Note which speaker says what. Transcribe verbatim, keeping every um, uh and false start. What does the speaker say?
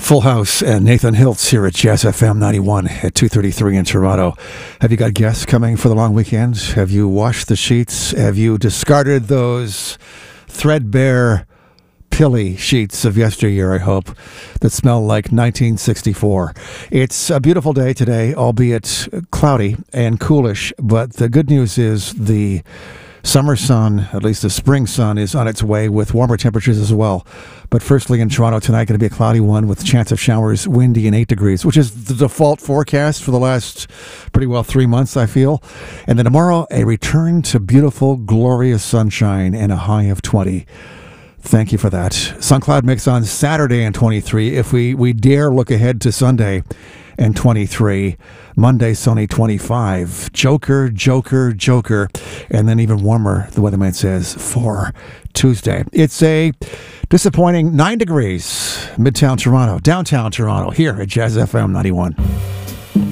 Speaker 1: Full House and Nathan Hiltz here at Jazz F M ninety-one at two thirty-three in Toronto. Have you got guests coming for the long weekend? Have you washed the sheets? Have you discarded those threadbare, pilly sheets of yesteryear, I hope, that smell like nineteen sixty-four? It's a beautiful day today, albeit cloudy and coolish, but the good news is the summer sun, at least the spring sun, is on its way with warmer temperatures as well. But firstly, in Toronto tonight, going to be a cloudy one with chance of showers, windy and eight degrees, which is the default forecast for the last pretty well three months, I feel. And then tomorrow, a return to beautiful, glorious sunshine and a high of twenty. Thank you for that. Sun cloud mix on Saturday and twenty-three. If we, we dare look ahead to Sunday and twenty-three. Monday, sunny twenty-five. Joker, Joker, Joker. And then even warmer, the weatherman says, for Tuesday. It's a disappointing nine degrees, Midtown Toronto, downtown Toronto, here at Jazz F M ninety-one.